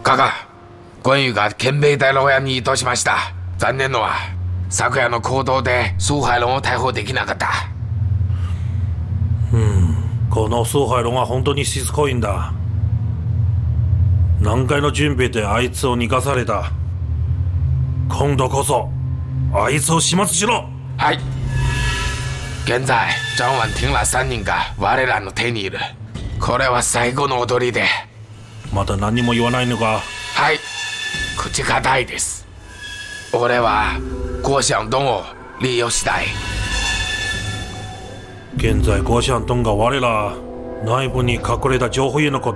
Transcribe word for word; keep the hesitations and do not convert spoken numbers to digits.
かか、権威が憲兵隊の親にいたしました。残念のは昨夜の行動で苏海龍を逮捕できなかった。 うん、この蘇海龍は本当にしつこいんだ。何回の準備であいつを逃がされた。今度こそあいつを始末しろ。 はい。現在張婉婷らさんにんが我らの手にいる。これは最後の踊りで。 まだ何も言わないのか。 はい、口固いです。俺は郭祥東を利用したい。 現在郭祥東が我ら内部に隠れた情報員のこと